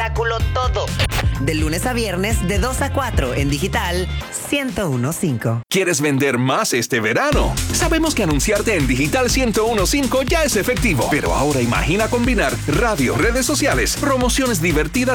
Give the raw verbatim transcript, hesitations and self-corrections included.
espectáculo todo. De lunes a viernes, de dos a cuatro, en digital, ciento uno punto cinco. ¿Quieres vender más este verano? Sabemos que anunciarte en Digital ciento uno punto cinco ya es efectivo, pero ahora imagina combinar radio, redes sociales, promociones divertidas